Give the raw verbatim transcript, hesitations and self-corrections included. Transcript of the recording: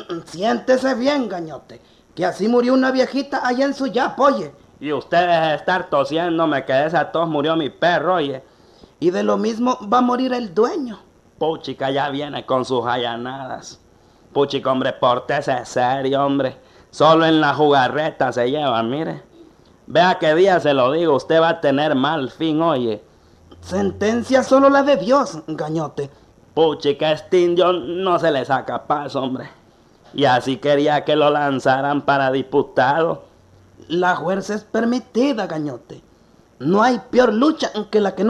Siéntese bien, gañote, que así murió una viejita allá en su yapo, oye. Y usted deje de estar tosiéndome, que de esa tos murió mi perro, oye. Y de lo mismo va a morir el dueño. Puchica, ya viene con sus allanadas. Puchica, hombre, pórtese serio, hombre. Solo en la jugarreta se lleva, mire. Vea qué día se lo digo, usted va a tener mal fin, oye. Sentencia solo la de Dios, gañote. Puchica, este indio no se le saca paz, hombre. Y así quería que lo lanzaran para diputado. La fuerza es permitida, gañote. No hay peor lucha que la que no